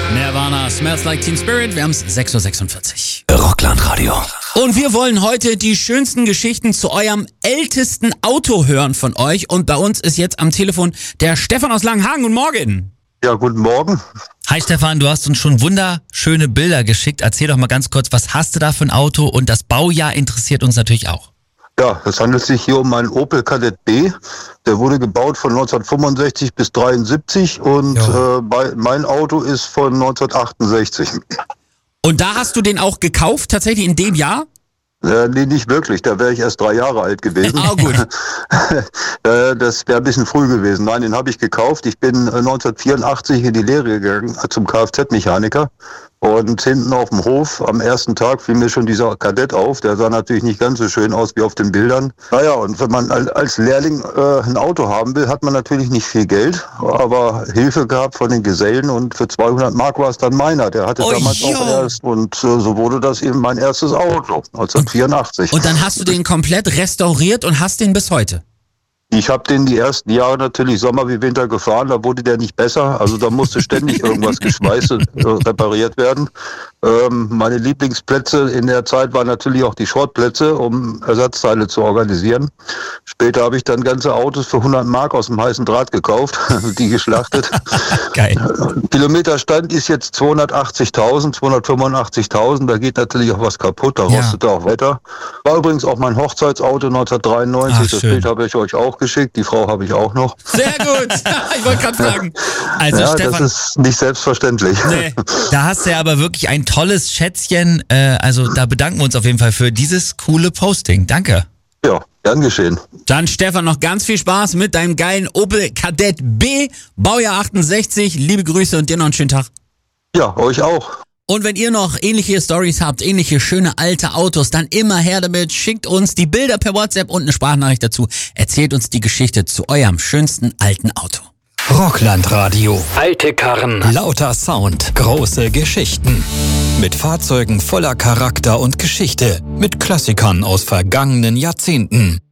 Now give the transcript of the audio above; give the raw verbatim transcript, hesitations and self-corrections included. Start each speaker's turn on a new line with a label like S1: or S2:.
S1: Nirvana, Smells Like Teen Spirit. Wir haben es sechs Uhr sechsundvierzig.
S2: Rockland-Radio.
S1: Und wir wollen heute die schönsten Geschichten zu eurem ältesten Auto hören von euch. Und bei uns ist jetzt am Telefon der Stefan aus Langenhagen. Guten Morgen.
S3: Ja, guten Morgen.
S2: Hi Stefan, du hast uns schon wunderschöne Bilder geschickt. Erzähl doch mal ganz kurz, was hast du da für ein Auto? Und das Baujahr interessiert uns natürlich auch.
S3: Ja, es handelt sich hier um einen Opel Kadett B. Der wurde gebaut von neunzehnhundertfünfundsechzig bis dreiundsiebzig und äh, bei, mein Auto ist von neunzehnhundertachtundsechzig.
S1: Und da hast du den auch gekauft, tatsächlich in dem Jahr?
S3: Äh, nee, nicht wirklich. Da wäre ich erst drei Jahre alt gewesen.
S1: Ah, gut.
S3: äh, das wäre ein bisschen früh gewesen. Nein, den habe ich gekauft. Ich bin äh, neunzehnhundertvierundachtzig in die Lehre gegangen äh, zum Kfz-Mechaniker. Und hinten auf dem Hof, am ersten Tag, fiel mir schon dieser Kadett auf. Der sah natürlich nicht ganz so schön aus wie auf den Bildern. Naja, und wenn man als Lehrling äh, ein Auto haben will, hat man natürlich nicht viel Geld, aber Hilfe gehabt von den Gesellen und für zweihundert Mark war es dann meiner. Der hatte
S1: Oh,
S3: damals
S1: jo.
S3: auch erst und äh, so wurde das eben mein erstes Auto, neunzehnhundertvierundachtzig.
S1: Und dann hast du den komplett restauriert und hast den bis heute?
S3: Ich habe den die ersten Jahre natürlich Sommer wie Winter gefahren, da wurde der nicht besser. Also da musste ständig irgendwas geschweißt und äh, repariert werden. Ähm, meine Lieblingsplätze in der Zeit waren natürlich auch die Schrottplätze, um Ersatzteile zu organisieren. Später habe ich dann ganze Autos für hundert Mark aus dem heißen Draht gekauft, die geschlachtet.
S2: Geil.
S3: Kilometerstand ist jetzt zweihundertachtzigtausend, zweihundertfünfundachtzigtausend. Da geht natürlich auch was kaputt, da
S2: Ja.
S3: rostet er auch weiter. War übrigens auch mein Hochzeitsauto neunzehnhundertdreiundneunzig.
S2: Ach,
S3: Das
S2: schön.
S3: Bild habe ich euch auch geschickt. Die Frau habe ich auch noch.
S1: Sehr gut. Ich wollte gerade fragen.
S2: Also
S3: Ja,
S2: Stefan,
S3: das ist nicht selbstverständlich.
S1: Nee.
S2: da hast du ja aber wirklich ein tolles Schätzchen. Äh, also da bedanken wir uns auf jeden Fall für dieses coole Posting. Danke.
S3: Ja, gern geschehen.
S1: Dann Stefan, noch ganz viel Spaß mit deinem geilen Opel Kadett B, Baujahr achtundsechzig. Liebe Grüße und dir noch einen schönen Tag.
S3: Ja, euch auch.
S1: Und wenn ihr noch ähnliche Stories habt, ähnliche schöne alte Autos, dann immer her damit. Schickt uns die Bilder per WhatsApp und eine Sprachnachricht dazu. Erzählt uns die Geschichte zu eurem schönsten alten Auto.
S4: Rockland-Radio. Alte Karren. Lauter Sound. Große Geschichten. Mit Fahrzeugen voller Charakter und Geschichte. Mit Klassikern aus vergangenen Jahrzehnten.